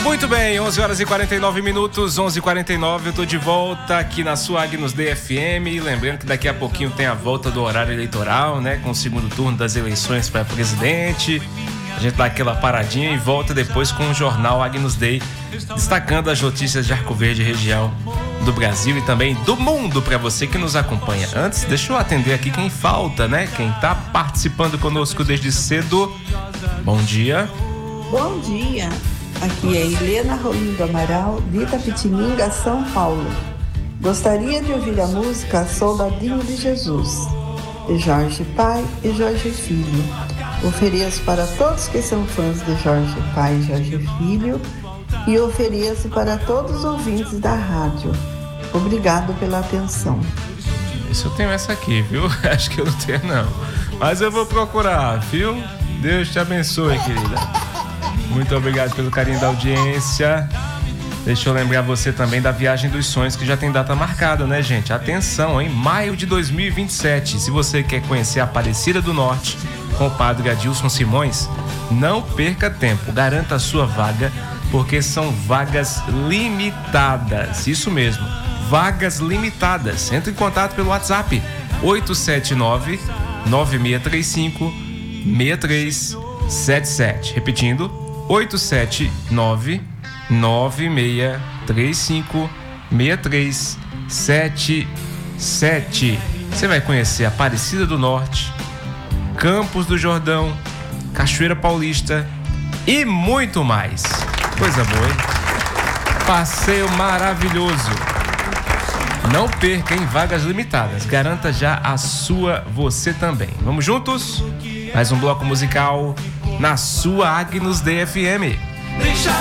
Muito bem, 11 horas e 49 minutos, 11h49, eu tô de volta aqui na sua Agnus Dei FM, lembrando que daqui a pouquinho tem a volta do horário eleitoral, né, com o segundo turno das eleições para presidente. A gente dá aquela paradinha e volta depois com o jornal Agnus Dei, destacando as notícias de Arco Verde, região do Brasil e também do mundo para você que nos acompanha. Antes, deixa eu atender aqui quem falta, né? Quem tá participando conosco desde cedo. Bom dia. Bom dia. Aqui é Helena Rolindo Amaral, de Itapetininga, São Paulo. Gostaria de ouvir a música Soldadinho de Jesus, de Jorge Pai e Jorge Filho. Ofereço para todos que são fãs de Jorge Pai e Jorge Filho e ofereço para todos os ouvintes da rádio. Obrigado pela atenção. Esse eu tenho essa aqui, viu? Acho que eu não tenho, não. Mas eu vou procurar, viu? Deus te abençoe, querida. Muito obrigado pelo carinho da audiência. Deixa eu lembrar você também da Viagem dos Sonhos, que já tem data marcada, né, gente? Atenção, em maio de 2027. Se você quer conhecer a Aparecida do Norte com o padre Adilson Simões, não perca tempo. Garanta a sua vaga, porque são vagas limitadas. Isso mesmo, vagas limitadas. Entre em contato pelo WhatsApp 879-9635-6377. Repetindo, 879-9635-6377. Você vai conhecer Aparecida do Norte, Campos do Jordão, Cachoeira Paulista e muito mais. Coisa boa, hein? Passeio maravilhoso. Não perca em vagas limitadas. Garanta já a sua você também. Vamos juntos? Mais um bloco musical na sua Agnus Dei FM.